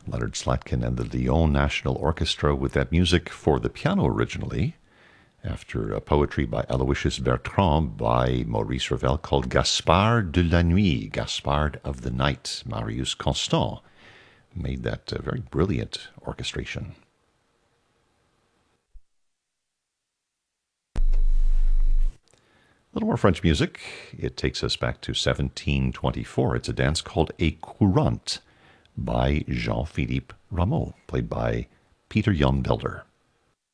Leonard Slatkin and the Lyon National Orchestra with that music for the piano originally, after poetry by Aloysius Bertrand by Maurice Ravel called Gaspard de la Nuit, Gaspard of the Night. Marius Constant made that very brilliant orchestration. A little more French music. It takes us back to 1724. It's a dance called a courante by Jean-Philippe Rameau, played by Peter Jan Belder.